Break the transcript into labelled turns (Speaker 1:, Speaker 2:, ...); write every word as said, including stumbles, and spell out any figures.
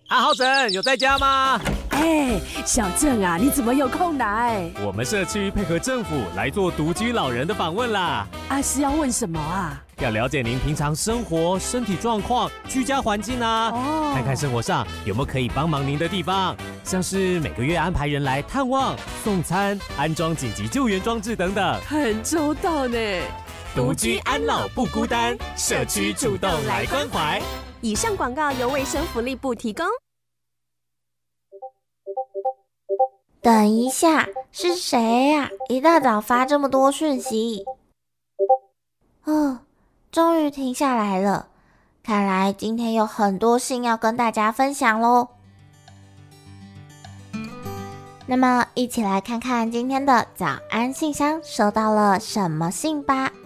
Speaker 1: 阿浩神有在家吗？
Speaker 2: 哎，小郑啊，你怎么有空来？
Speaker 1: 我们社区配合政府来做独居老人的访问啦。
Speaker 2: 啊，是要问什么啊？
Speaker 1: 要了解您平常生活、身体状况、居家环境啊，哦，看看生活上有没有可以帮忙您的地方，像是每个月安排人来探望、送餐、安装紧急救援装置等等，
Speaker 2: 很周到呢。
Speaker 1: 独居安老不孤单，社区主动来关怀。
Speaker 3: 以上广告由卫生福利部提供。
Speaker 4: 等一下，是谁呀？一大早发这么多讯息。哦，终于停下来了。看来今天有很多信要跟大家分享咯。那么，一起来看看今天的早安信箱收到了什么信吧。